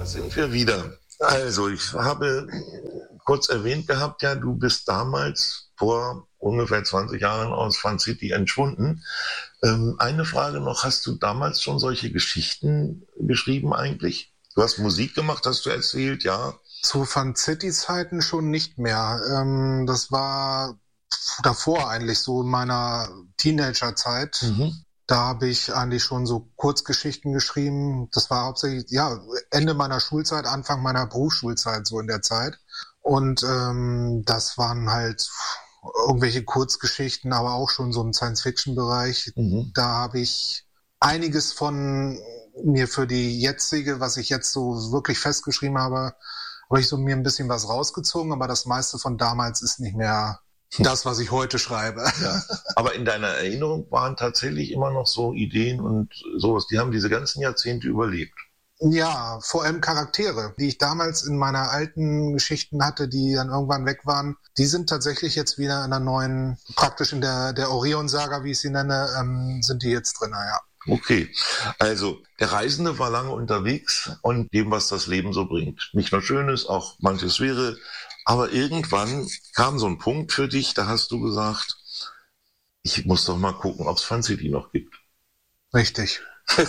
sind wir wieder. Also, ich habe kurz erwähnt gehabt, ja, du bist damals vor ungefähr 20 Jahren aus Fun City entschwunden. Eine Frage noch, hast du damals schon solche Geschichten geschrieben eigentlich? Du hast Musik gemacht, hast du erzählt, ja? Zu Fun City-Zeiten schon nicht mehr. Das war davor eigentlich so in meiner Teenagerzeit. Da habe ich eigentlich schon so Kurzgeschichten geschrieben. Das war hauptsächlich, ja, Ende meiner Schulzeit, Anfang meiner Berufsschulzeit, so in der Zeit. Und das waren halt irgendwelche Kurzgeschichten, aber auch schon so im Science-Fiction-Bereich. Da habe ich einiges von mir für die jetzige, was ich jetzt so wirklich festgeschrieben habe ich so mir ein bisschen was rausgezogen, aber das meiste von damals ist nicht mehr das, was ich heute schreibe. Ja. Aber in deiner Erinnerung waren tatsächlich immer noch so Ideen und sowas, die haben diese ganzen Jahrzehnte überlebt. Ja, vor allem Charaktere, die ich damals in meiner alten Geschichten hatte, die dann irgendwann weg waren, die sind tatsächlich jetzt wieder in der neuen, praktisch in der Orion-Saga, wie ich sie nenne, sind die jetzt drin, ja. Okay, also der Reisende war lange unterwegs und dem, was das Leben so bringt. Nicht nur Schönes, auch manches Schwere, aber irgendwann kam so ein Punkt für dich, da hast du gesagt, ich muss doch mal gucken, ob es Fun City noch gibt. Richtig.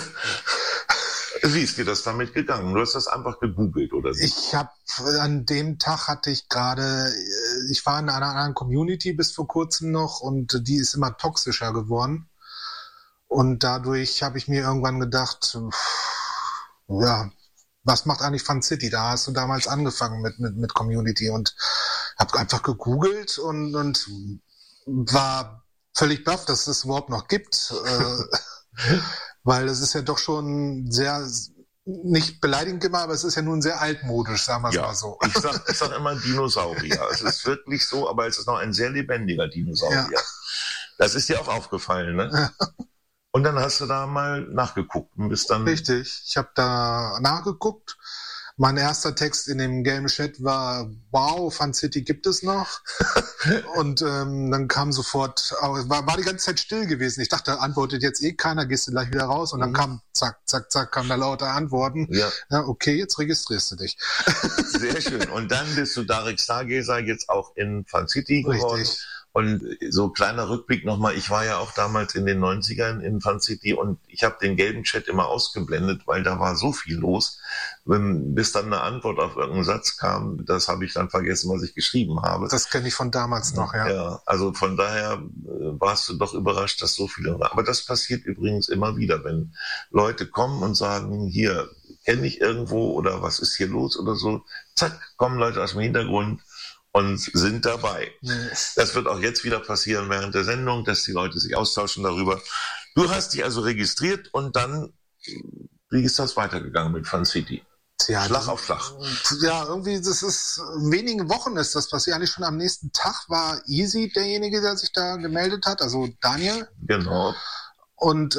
Wie ist dir das damit gegangen? Du hast das einfach gegoogelt, oder so? An dem Tag ich war in einer anderen Community bis vor kurzem noch und die ist immer toxischer geworden. Und dadurch habe ich mir irgendwann gedacht, ja, was macht eigentlich Fun City? Da hast du damals angefangen mit Community und habe einfach gegoogelt und war völlig baff, dass es das überhaupt noch gibt. Weil das ist ja doch schon sehr, nicht beleidigend immer, aber es ist ja nun sehr altmodisch, sagen wir es mal so. Ich sag immer Dinosaurier. Es ist wirklich so, aber es ist noch ein sehr lebendiger Dinosaurier. Ja. Das ist dir auch aufgefallen, ne? Ja. Und dann hast du da mal nachgeguckt und bist dann... Richtig, ich habe da nachgeguckt. Mein erster Text in dem gelben Chat war, wow, Fun City gibt es noch. Und dann kam sofort, war die ganze Zeit still gewesen. Ich dachte, antwortet jetzt keiner, gehst du gleich wieder raus. Und dann kam, zack, zack, zack, kam da lauter Antworten. Ja, okay, jetzt registrierst du dich. Sehr schön. Und dann bist du Darek Stargazer jetzt auch in Fun City geworden. Richtig. Und so kleiner Rückblick nochmal, ich war ja auch damals in den 90ern in Fun City und ich habe den gelben Chat immer ausgeblendet, weil da war so viel los. Bis dann eine Antwort auf irgendeinen Satz kam, das habe ich dann vergessen, was ich geschrieben habe. Das kenne ich von damals noch, ja. Ja, also von daher warst du doch überrascht, dass so viele... Aber das passiert übrigens immer wieder, wenn Leute kommen und sagen, hier, kenne ich irgendwo oder was ist hier los oder so. Zack, kommen Leute aus dem Hintergrund und sind dabei. Yes. Das wird auch jetzt wieder passieren während der Sendung, dass die Leute sich austauschen darüber. Du hast dich also registriert und dann, wie ist das weitergegangen mit Fun City? Ja, Schlag auf Schlag. Ja, irgendwie, das ist, wenige Wochen ist das passiert. Eigentlich schon am nächsten Tag war Easy derjenige, der sich da gemeldet hat, also Daniel. Genau. Und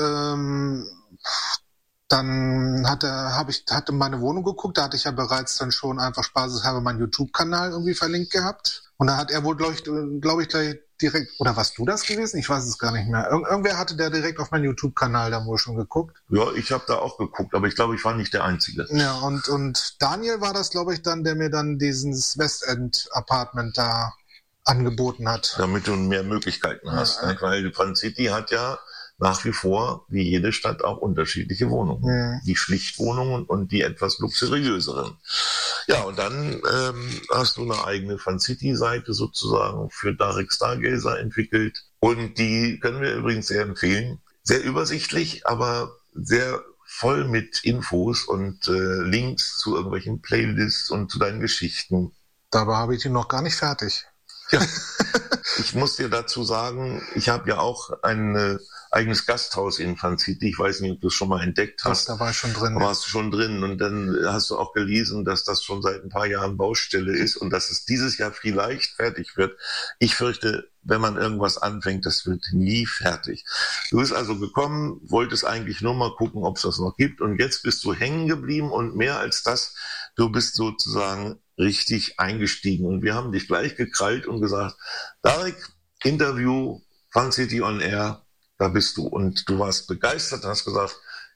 dann hatte meine Wohnung geguckt, da hatte ich ja bereits dann schon einfach spaßeshalber meinen YouTube-Kanal irgendwie verlinkt gehabt. Und da hat er wohl, glaube ich, gleich direkt, oder warst du das gewesen? Ich weiß es gar nicht mehr. Irgendwer hatte der direkt auf meinen YouTube-Kanal da wohl schon geguckt. Ja, ich habe da auch geguckt, aber ich glaube, ich war nicht der Einzige. Ja, und Daniel war das, glaube ich, dann, der mir dann dieses Westend-Apartment da angeboten hat. Damit du mehr Möglichkeiten hast, ne? Weil Fun City hat ja nach wie vor, wie jede Stadt, auch unterschiedliche Wohnungen. Ja. Die Schlichtwohnungen und die etwas luxuriöseren. Ja, und dann hast du eine eigene Fun City-Seite sozusagen für Darek Stargazer entwickelt. Und die können wir übrigens sehr empfehlen. Sehr übersichtlich, aber sehr voll mit Infos und Links zu irgendwelchen Playlists und zu deinen Geschichten. Dabei habe ich die noch gar nicht fertig. Ja. Ich muss dir dazu sagen, ich habe ja auch ein eigenes Gasthaus in Fun City. Ich weiß nicht, ob du es schon mal entdeckt hast. Da war ich schon drin. Da warst du schon drin. Und dann hast du auch gelesen, dass das schon seit ein paar Jahren Baustelle ist und dass es dieses Jahr vielleicht fertig wird. Ich fürchte, wenn man irgendwas anfängt, das wird nie fertig. Du bist also gekommen, wolltest eigentlich nur mal gucken, ob es das noch gibt. Und jetzt bist du hängen geblieben und mehr als das, du bist sozusagen richtig eingestiegen. Und wir haben dich gleich gekrallt und gesagt, Darek, Interview, Fun City on Air, da bist du. Und du warst begeistert und hast gesagt,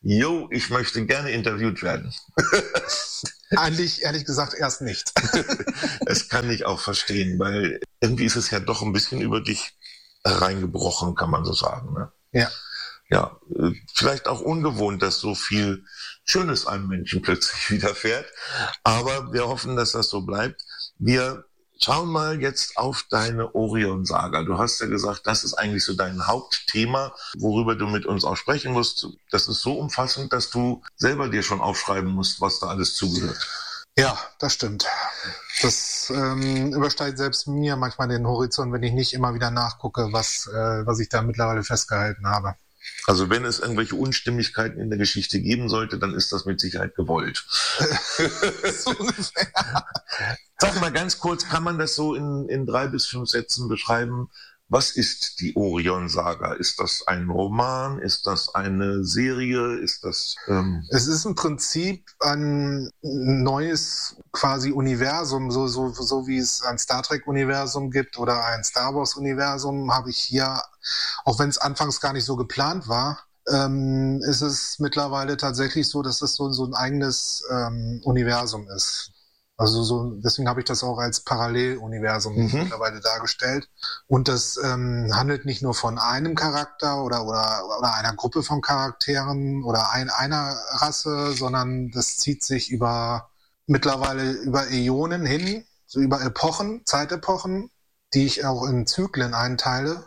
jo, ich möchte gerne interviewt werden. Eigentlich, ehrlich gesagt, erst nicht. Das kann ich auch verstehen, weil irgendwie ist es ja doch ein bisschen über dich reingebrochen, kann man so sagen. Ne? Ja. Ja, vielleicht auch ungewohnt, dass so viel Schönes einem Menschen plötzlich widerfährt. Aber wir hoffen, dass das so bleibt. Wir schauen mal jetzt auf deine Orion-Saga. Du hast ja gesagt, das ist eigentlich so dein Hauptthema, worüber du mit uns auch sprechen musst. Das ist so umfassend, dass du selber dir schon aufschreiben musst, was da alles zugehört. Ja, das stimmt. Das übersteigt selbst mir manchmal den Horizont, wenn ich nicht immer wieder nachgucke, was ich da mittlerweile festgehalten habe. Also wenn es irgendwelche Unstimmigkeiten in der Geschichte geben sollte, dann ist das mit Sicherheit gewollt. So ungefähr. Sag mal ganz kurz, kann man das so in 3 bis 5 Sätzen beschreiben? Was ist die Orion-Saga? Ist das ein Roman? Ist das eine Serie? Ist das? Es ist im Prinzip ein neues quasi Universum, so wie es ein Star Trek-Universum gibt oder ein Star Wars-Universum, habe ich hier, auch wenn es anfangs gar nicht so geplant war, ist es mittlerweile tatsächlich so, dass es so ein eigenes Universum ist. Also deswegen habe ich das auch als Paralleluniversum mittlerweile dargestellt. Und das handelt nicht nur von einem Charakter oder einer Gruppe von Charakteren oder einer Rasse, sondern das zieht sich mittlerweile über Äonen hin, so über Epochen, Zeitepochen, die ich auch in Zyklen einteile,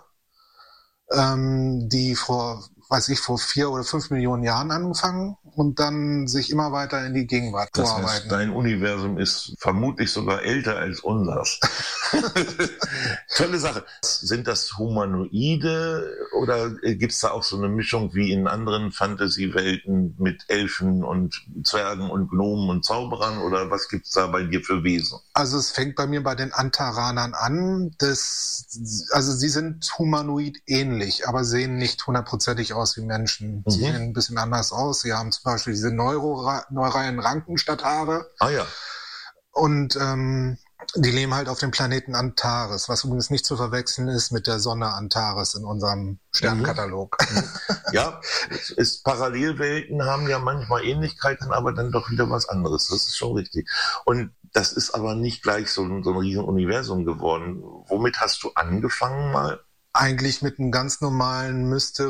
die vor 4 oder 5 Millionen Jahren angefangen und dann sich immer weiter in die Gegenwart vorarbeiten. Das heißt, dein Universum ist vermutlich sogar älter als unseres. Tolle Sache. Sind das Humanoide oder gibt's da auch so eine Mischung wie in anderen Fantasy-Welten mit Elfen und Zwergen und Gnomen und Zauberern oder was gibt's da bei dir für Wesen? Also es fängt bei mir bei den Antaranern an. Also sie sind humanoid ähnlich, aber sehen nicht hundertprozentig aus wie Menschen. Sie sehen ein bisschen anders aus. Sie haben zum Beispiel diese neuralen Ranken statt Haare. Ah ja. Und die leben halt auf dem Planeten Antares, was übrigens nicht zu verwechseln ist mit der Sonne Antares in unserem Sternkatalog. Ja, Parallelwelten haben ja manchmal Ähnlichkeiten, aber dann doch wieder was anderes. Das ist schon richtig. Und das ist aber nicht gleich so ein riesen Universum geworden. Womit hast du angefangen mal? Eigentlich mit einem ganz normalen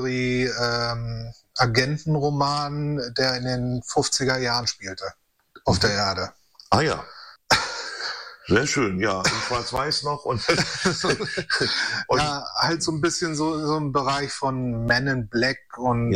Mystery-Agentenroman, der in den 50er Jahren spielte, auf der Erde. Ah ja. Sehr schön, ja. Und Schwarz-Weiß noch. Und ja, halt so ein bisschen so ein Bereich von Men in Black und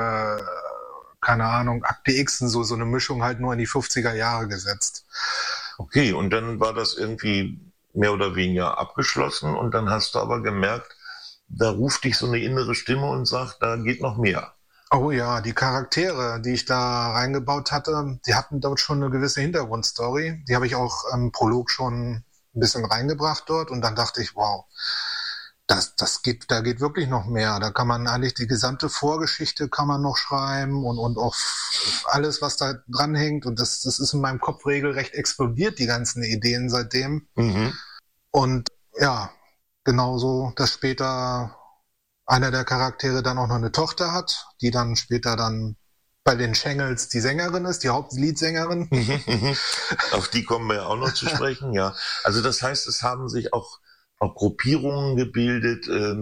keine Ahnung, Akte X und so eine Mischung halt nur in die 50er Jahre gesetzt. Okay, und dann war das irgendwie mehr oder weniger abgeschlossen und dann hast du aber gemerkt, da ruft dich so eine innere Stimme und sagt, da geht noch mehr. Oh ja, die Charaktere, die ich da reingebaut hatte, die hatten dort schon eine gewisse Hintergrundstory. Die habe ich auch im Prolog schon ein bisschen reingebracht dort und dann dachte ich, wow, da geht wirklich noch mehr. Da kann man eigentlich die gesamte Vorgeschichte kann man noch schreiben und auch alles, was da dranhängt. Und das ist in meinem Kopf regelrecht explodiert, die ganzen Ideen seitdem. Und ja, genauso, dass später einer der Charaktere dann auch noch eine Tochter hat, die dann später dann bei den Schengels die Sängerin ist, die Hauptliedsängerin. Auf die kommen wir ja auch noch zu sprechen, ja. Also das heißt, es haben sich auch Gruppierungen gebildet,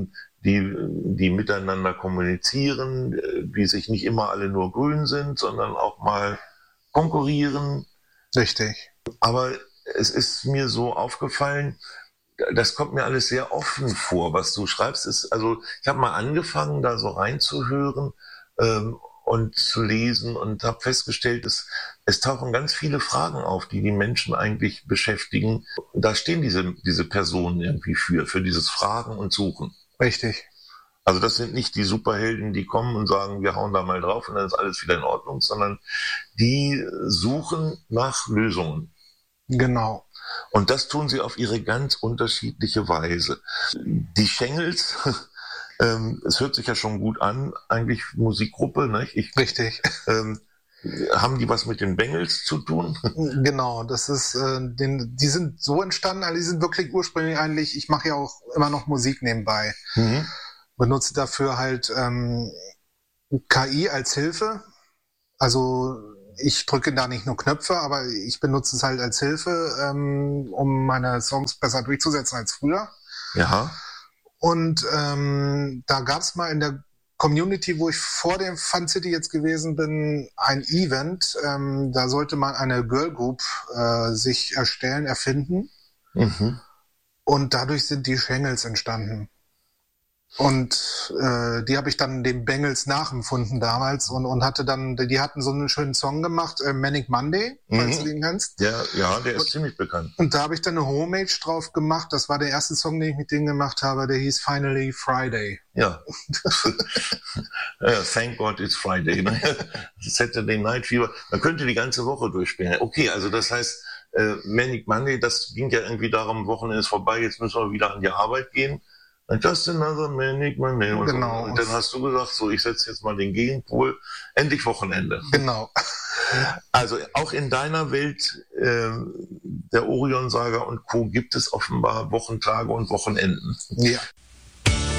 die miteinander kommunizieren, die sich nicht immer alle nur grün sind, sondern auch mal konkurrieren. Richtig. Aber es ist mir so aufgefallen, das kommt mir alles sehr offen vor, was du schreibst. Also ich habe mal angefangen, da so reinzuhören und zu lesen und habe festgestellt, es tauchen ganz viele Fragen auf, die Menschen eigentlich beschäftigen. Da stehen diese Personen irgendwie für dieses Fragen und Suchen. Richtig. Also das sind nicht die Superhelden, die kommen und sagen, wir hauen da mal drauf und dann ist alles wieder in Ordnung, sondern die suchen nach Lösungen. Genau. Und das tun sie auf ihre ganz unterschiedliche Weise. Die Schengels, es hört sich ja schon gut an, eigentlich Musikgruppe, ne? Richtig. Haben die was mit den Bengels zu tun? Genau, das ist, die sind so entstanden, also die sind wirklich ursprünglich eigentlich, ich mache ja auch immer noch Musik nebenbei. Benutze dafür halt KI als Hilfe. Also ich drücke da nicht nur Knöpfe, aber ich benutze es halt als Hilfe, um meine Songs besser durchzusetzen als früher. Ja. Und da gab es mal in der Community, wo ich vor dem Fun City jetzt gewesen bin, ein Event. Da sollte man eine Girl Group sich erfinden. Mhm. Und dadurch sind die Shangles entstanden. Und die habe ich dann den Bengals nachempfunden damals und die hatten so einen schönen Song gemacht, Manic Monday, falls du den kennst. Ja, der ist ziemlich bekannt. Und da habe ich dann eine Homage drauf gemacht. Das war der erste Song, den ich mit denen gemacht habe. Der hieß Finally Friday. Ja. Thank God it's Friday. Ne? Saturday Night Fever. Man könnte die ganze Woche durchspielen. Okay, also das heißt, Manic Monday, das ging ja irgendwie darum, Wochenende ist vorbei, jetzt müssen wir wieder an die Arbeit gehen. Just another Manic Monday. Und, genau. So. Und dann hast du gesagt, so, ich setze jetzt mal den Gegenpol. Endlich Wochenende. Genau. Also auch in deiner Welt der Orion-Saga und Co. gibt es offenbar Wochentage und Wochenenden. Ja.